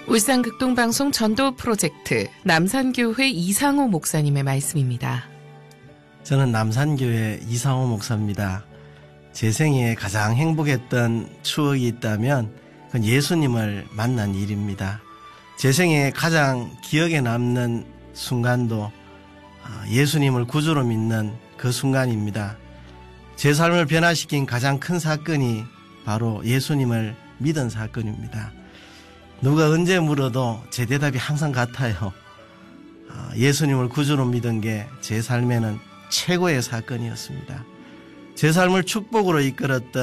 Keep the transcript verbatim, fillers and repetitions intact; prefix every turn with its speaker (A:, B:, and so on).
A: 울산 극동방송 전도 프로젝트 남산교회 이상호 목사님의 말씀입니다.
B: 저는 남산교회 이상호 목사입니다. 제 생에 가장 행복했던 추억이 있다면 그건 예수님을 만난 일입니다. 제 생에 가장 기억에 남는 순간도 예수님을 구주로 믿는 그 순간입니다. 제 삶을 변화시킨 가장 큰 사건이 바로 예수님을 믿은 사건입니다. 누가 언제 물어도 제 대답이 항상 같아요. 예수님을 구주로 믿은 게 제 삶에는 최고의 사건이었습니다. 제 삶을 축복으로 이끌었던